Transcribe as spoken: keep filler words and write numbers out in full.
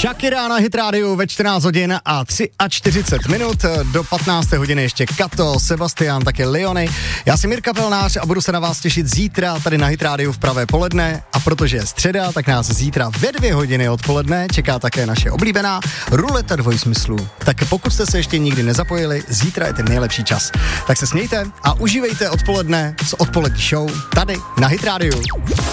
Shakira na Hit Radio ve čtrnáct hodin a čtyřicet tři minut. Do patnácté hodiny ještě Kato, Sebastian, také Leony. Já jsem Mirka Pelnář a budu se na vás těšit zítra tady na Hit Radio v pravé poledne. A protože je středa, tak nás zítra ve dvě hodiny odpoledne čeká také naše oblíbená ruleta dvojsmyslů. Tak pokud jste se ještě nikdy nezapojili, zítra je ten nejlepší čas. Tak se smějte a užívejte odpoledne s odpolední show tady na Hit Radio.